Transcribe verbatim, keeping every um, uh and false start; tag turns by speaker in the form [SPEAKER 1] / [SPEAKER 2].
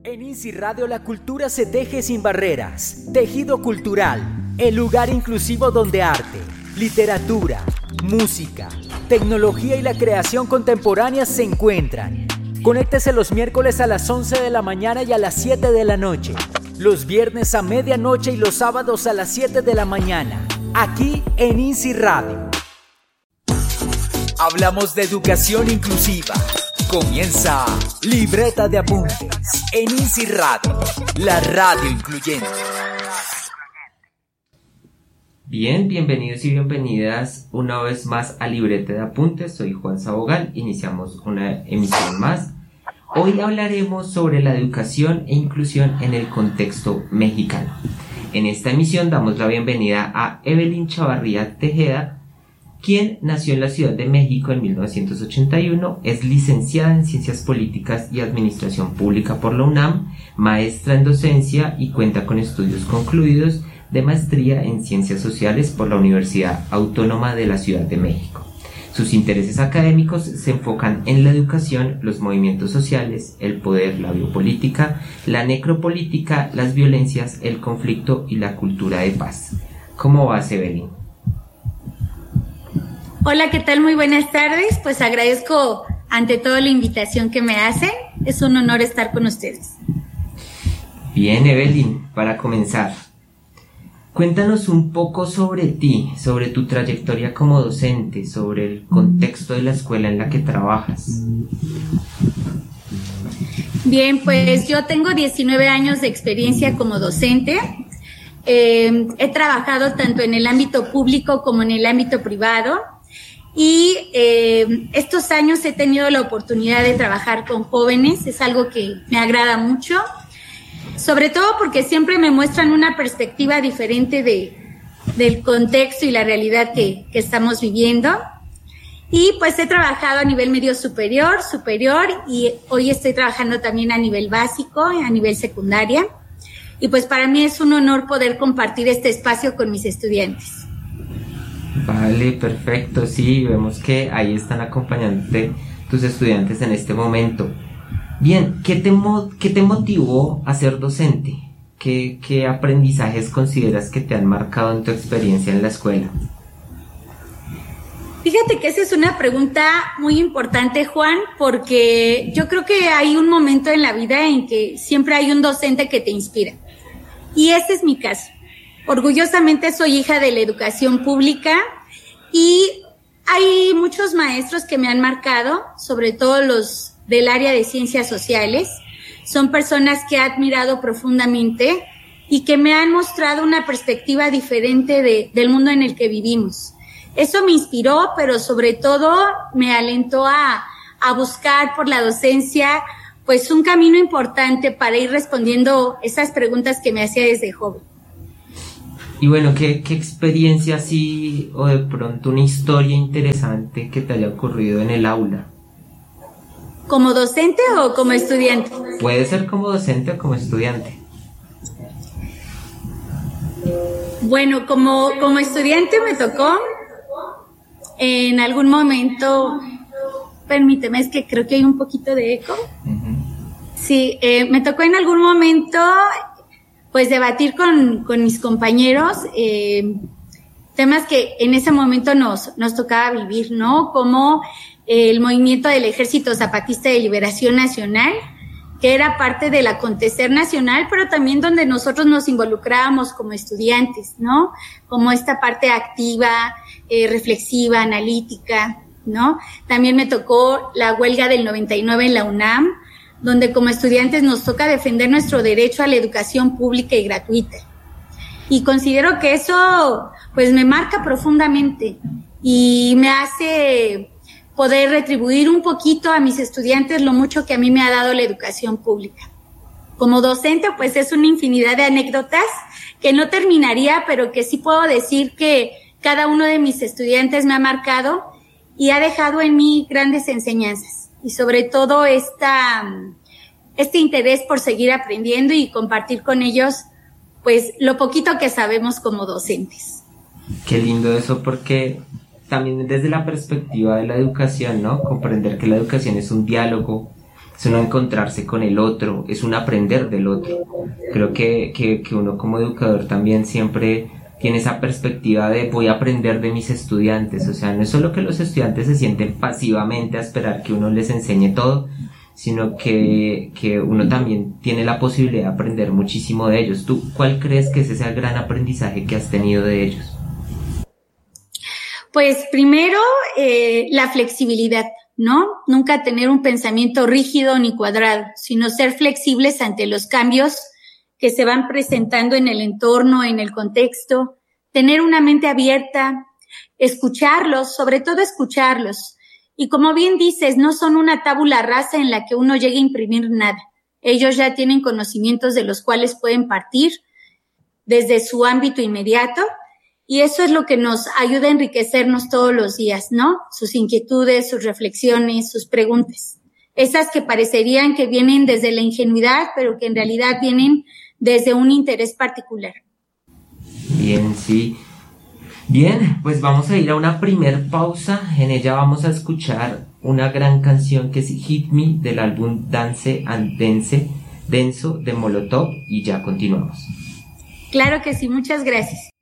[SPEAKER 1] En INSI Radio la cultura se teje sin barreras. Tejido cultural, el lugar inclusivo donde arte, literatura, música, tecnología y la creación contemporánea se encuentran. Conéctese los miércoles a las once de la mañana y a las siete de la noche. Los viernes a medianoche y los sábados a las siete de la mañana. Aquí en INSI Radio. Hablamos de educación inclusiva. Comienza Libreta de Apuntes en INSI Radio, la radio incluyente.
[SPEAKER 2] Bien, bienvenidos y bienvenidas una vez más a Libreta de Apuntes. Soy Juan Sabogal, iniciamos una emisión más. Hoy hablaremos sobre la educación e inclusión en el contexto mexicano. En esta emisión damos la bienvenida a Evelyn Chavarría Tejeda, quien nació en la Ciudad de México en mil novecientos ochenta y uno, es licenciada en Ciencias Políticas y Administración Pública por la UNAM, maestra en docencia y cuenta con estudios concluidos de maestría en Ciencias Sociales por la Universidad Autónoma de la Ciudad de México. Sus intereses académicos se enfocan en la educación, los movimientos sociales, el poder, la biopolítica, la necropolítica, las violencias, el conflicto y la cultura de paz. ¿Cómo vas, Evelyn?
[SPEAKER 3] Hola, ¿qué tal? Muy buenas tardes. Pues agradezco ante todo la invitación que me hacen. Es un honor estar con ustedes.
[SPEAKER 2] Bien, Evelyn, para comenzar, cuéntanos un poco sobre ti, sobre tu trayectoria como docente, sobre el contexto de la escuela en la que trabajas.
[SPEAKER 3] Bien, pues yo tengo diecinueve años de experiencia como docente. Eh, he trabajado tanto en el ámbito público como en el ámbito privado. Y eh, estos años he tenido la oportunidad de trabajar con jóvenes, es algo que me agrada mucho, sobre todo porque siempre me muestran una perspectiva diferente de, del contexto y la realidad que, que estamos viviendo. Y pues he trabajado a nivel medio superior, superior, y hoy estoy trabajando también a nivel básico, a nivel secundaria. Y pues para mí es un honor poder compartir este espacio con mis estudiantes.
[SPEAKER 2] Vale, perfecto, sí, vemos que ahí están acompañándote tus estudiantes en este momento. Bien, ¿qué te, mo- qué te motivó a ser docente? ¿Qué, qué aprendizajes consideras que te han marcado en tu experiencia en la escuela?
[SPEAKER 3] Fíjate que esa es una pregunta muy importante, Juan, porque yo creo que hay un momento en la vida en que siempre hay un docente que te inspira. Y ese es mi caso. Orgullosamente soy hija de la educación pública y hay muchos maestros que me han marcado, sobre todo los del área de ciencias sociales. Son personas que he admirado profundamente y que me han mostrado una perspectiva diferente de, del mundo en el que vivimos. Eso me inspiró, pero sobre todo me alentó a, a buscar por la docencia pues un camino importante para ir respondiendo esas preguntas que me hacía desde joven.
[SPEAKER 2] Y bueno, ¿qué, qué experiencia así o de pronto una historia interesante que te haya ocurrido en el aula?
[SPEAKER 3] ¿Como docente o como estudiante?
[SPEAKER 2] Puede ser como docente o como estudiante.
[SPEAKER 3] Bueno, como, como estudiante me tocó en algún momento, permíteme, es que creo que hay un poquito de eco. Uh-huh. Sí, eh, me tocó en algún momento pues debatir con, con mis compañeros eh, temas que en ese momento nos, nos tocaba vivir, ¿no? Como eh, el movimiento del Ejército Zapatista de Liberación Nacional, que era parte del acontecer nacional, pero también donde nosotros nos involucrábamos como estudiantes, ¿no? Como esta parte activa, eh, reflexiva, analítica, ¿no? También me tocó la huelga del noventa y nueve en la UNAM, donde como estudiantes nos toca defender nuestro derecho a la educación pública y gratuita. Y considero que eso pues me marca profundamente y me hace poder retribuir un poquito a mis estudiantes lo mucho que a mí me ha dado la educación pública. Como docente pues es una infinidad de anécdotas que no terminaría, pero que sí puedo decir que cada uno de mis estudiantes me ha marcado y ha dejado en mí grandes enseñanzas. Y sobre todo esta, este interés por seguir aprendiendo y compartir con ellos pues lo poquito que sabemos como docentes.
[SPEAKER 2] Qué lindo eso, porque también desde la perspectiva de la educación, ¿no? Comprender que la educación es un diálogo, es un encontrarse con el otro, es un aprender del otro. Creo que, que, que uno como educador también siempre tiene esa perspectiva de voy a aprender de mis estudiantes, o sea, no es solo que los estudiantes se sienten pasivamente a esperar que uno les enseñe todo, sino que, que uno también tiene la posibilidad de aprender muchísimo de ellos. ¿Tú cuál crees que es ese gran aprendizaje que has tenido de ellos?
[SPEAKER 3] Pues primero, eh, la flexibilidad, ¿no? Nunca tener un pensamiento rígido ni cuadrado, sino ser flexibles ante los cambios que se van presentando en el entorno, en el contexto, tener una mente abierta, escucharlos, sobre todo escucharlos. Y como bien dices, no son una tabula rasa en la que uno llegue a imprimir nada. Ellos ya tienen conocimientos de los cuales pueden partir desde su ámbito inmediato, y eso es lo que nos ayuda a enriquecernos todos los días, ¿no? Sus inquietudes, sus reflexiones, sus preguntas. Esas que parecerían que vienen desde la ingenuidad, pero que en realidad vienen desde un interés particular.
[SPEAKER 2] Bien, sí. Bien, pues vamos a ir a una primer pausa. En ella vamos a escuchar una gran canción que es Hit Me del álbum Dance and Dense, Denso de Molotov, y ya continuamos.
[SPEAKER 3] Claro que sí, muchas gracias.